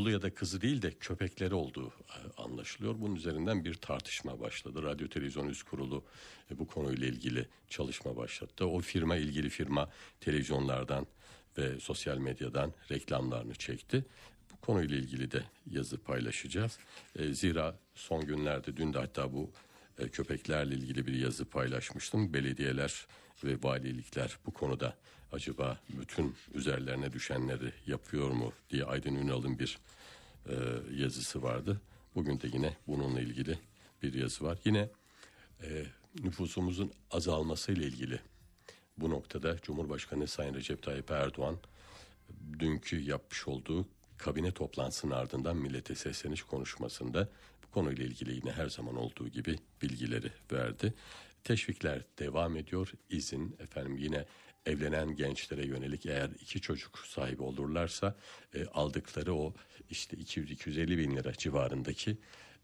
oğlu ya da kızı değil de köpekleri olduğu anlaşılıyor. Bunun üzerinden bir tartışma başladı. Radyo Televizyon Üst Kurulu bu konuyla ilgili çalışma başlattı. O ilgili firma televizyonlardan ve sosyal medyadan reklamlarını çekti. Bu konuyla ilgili de yazı paylaşacağız. Zira son günlerde, dün de hatta bu köpeklerle ilgili bir yazı paylaşmıştım. Belediyeler ve valilikler bu konuda acaba bütün üzerlerine düşenleri yapıyor mu diye Aydın Ünal'ın bir yazısı vardı. Bugün de yine bununla ilgili bir yazı var. Yine nüfusumuzun azalmasıyla ilgili bu noktada Cumhurbaşkanı Sayın Recep Tayyip Erdoğan dünkü yapmış olduğu kabine toplantısının ardından millete sesleniş konuşmasında bu konuyla ilgili yine her zaman olduğu gibi bilgileri verdi. Teşvikler devam ediyor. İzin yine evlenen gençlere yönelik, eğer 2 çocuk sahibi olurlarsa aldıkları o işte 200-250 bin lira civarındaki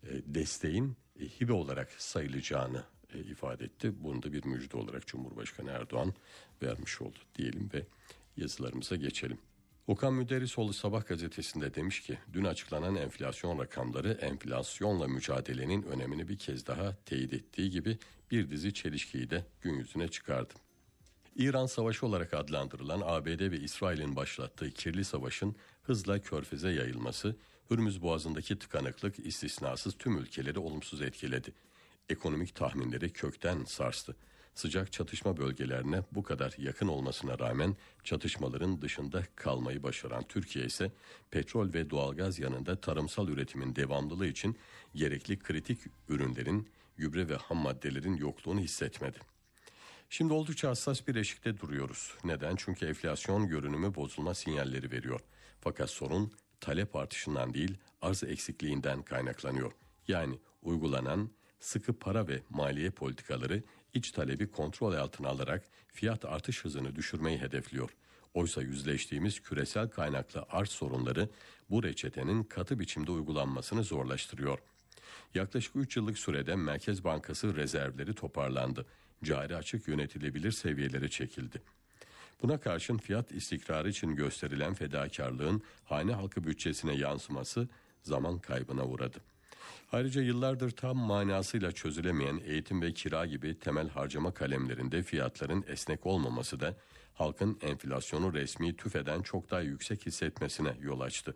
desteğin hibe olarak sayılacağını ifade etti. Bunu da bir müjde olarak Cumhurbaşkanı Erdoğan vermiş oldu diyelim ve yazılarımıza geçelim. Okan Müderrisoğlu Sabah gazetesinde demiş ki, dün açıklanan enflasyon rakamları enflasyonla mücadelenin önemini bir kez daha teyit ettiği gibi bir dizi çelişkiyi de gün yüzüne çıkardı. İran Savaşı olarak adlandırılan ABD ve İsrail'in başlattığı kirli savaşın hızla Körfez'e yayılması, Hürmüz Boğazı'ndaki tıkanıklık istisnasız tüm ülkeleri olumsuz etkiledi. Ekonomik tahminleri kökten sarstı. Sıcak çatışma bölgelerine bu kadar yakın olmasına rağmen çatışmaların dışında kalmayı başaran Türkiye ise petrol ve doğalgaz yanında tarımsal üretimin devamlılığı için gerekli kritik ürünlerin, gübre ve ham maddelerin yokluğunu hissetmedi. Şimdi oldukça hassas bir eşikte duruyoruz. Neden? Çünkü enflasyon görünümü bozulma sinyalleri veriyor. Fakat sorun talep artışından değil, arz eksikliğinden kaynaklanıyor. Yani uygulanan sıkı para ve maliye politikaları iç talebi kontrol altına alarak fiyat artış hızını düşürmeyi hedefliyor. Oysa yüzleştiğimiz küresel kaynaklı arz sorunları bu reçetenin katı biçimde uygulanmasını zorlaştırıyor. Yaklaşık 3 yıllık sürede Merkez Bankası rezervleri toparlandı. Cari açık yönetilebilir seviyelere çekildi. Buna karşın fiyat istikrarı için gösterilen fedakarlığın hane halkı bütçesine yansıması zaman kaybına uğradı. Ayrıca yıllardır tam manasıyla çözülemeyen eğitim ve kira gibi temel harcama kalemlerinde fiyatların esnek olmaması da halkın enflasyonu resmi tüfeden çok daha yüksek hissetmesine yol açtı.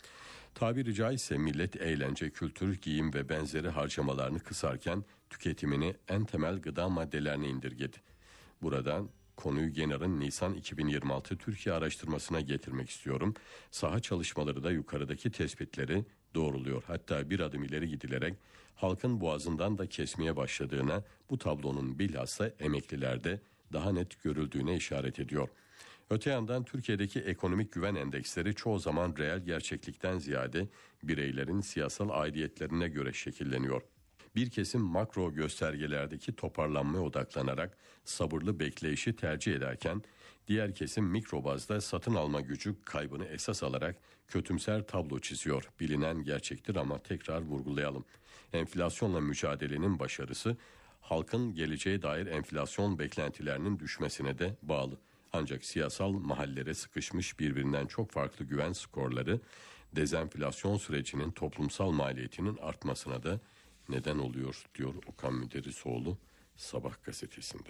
Tabiri caizse millet eğlence, kültür, giyim ve benzeri harcamalarını kısarken tüketimini en temel gıda maddelerine indirgedi. Buradan konuyu Genar'ın Nisan 2026 Türkiye araştırmasına getirmek istiyorum. Saha çalışmaları da yukarıdaki tespitleri doğruluyor. Hatta bir adım ileri gidilerek halkın boğazından da kesmeye başladığına, bu tablonun bilhassa emeklilerde daha net görüldüğüne işaret ediyor. Öte yandan Türkiye'deki ekonomik güven endeksleri çoğu zaman reel gerçeklikten ziyade bireylerin siyasal aidiyetlerine göre şekilleniyor. Bir kesim makro göstergelerdeki toparlanmaya odaklanarak sabırlı bekleyişi tercih ederken, diğer kesim mikro bazda satın alma gücü kaybını esas alarak kötümser tablo çiziyor. Bilinen gerçektir ama tekrar vurgulayalım. Enflasyonla mücadelenin başarısı, halkın geleceğe dair enflasyon beklentilerinin düşmesine de bağlı. Ancak siyasal mahallere sıkışmış birbirinden çok farklı güven skorları, dezenflasyon sürecinin toplumsal maliyetinin artmasına da neden oluyor, diyor Okan Müderrisoğlu Sabah gazetesinde.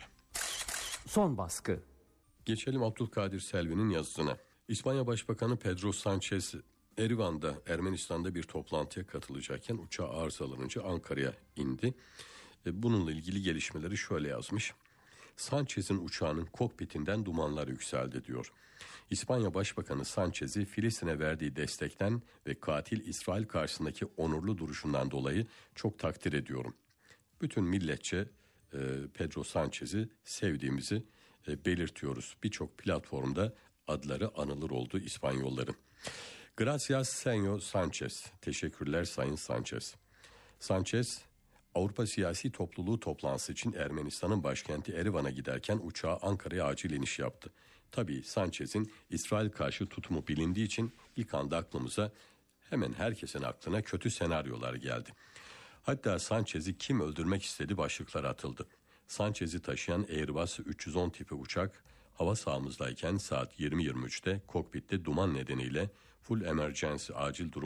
Son baskı. Geçelim Abdülkadir Selvi'nin yazısına. İspanya Başbakanı Pedro Sánchez Erivan'da, Ermenistan'da bir toplantıya katılacakken uçağı arızalanınca Ankara'ya indi. Bununla ilgili gelişmeleri şöyle yazmış. Sánchez'in uçağının kokpitinden dumanlar yükseldi diyor. İspanya Başbakanı Sánchez'i Filistin'e verdiği destekten ve katil İsrail karşısındaki onurlu duruşundan dolayı çok takdir ediyorum. Bütün milletçe Pedro Sánchez'i sevdiğimizi belirtiyoruz. Birçok platformda adları anılır oldu İspanyolların. Gracias señor Sánchez. Teşekkürler Sayın Sánchez. Sánchez, Avrupa Siyasi Topluluğu toplantısı için Ermenistan'ın başkenti Erivan'a giderken uçağı Ankara'ya acil iniş yaptı. Tabii Sánchez'in İsrail karşı tutumu bilindiği için ilk anda aklımıza, hemen herkesin aklına kötü senaryolar geldi. Hatta Sánchez'i kim öldürmek istedi başlıkları atıldı. Sánchez'i taşıyan Airbus 310 tipi uçak hava sahamızdayken saat 20.23'te kokpitte duman nedeniyle full emergency acil durum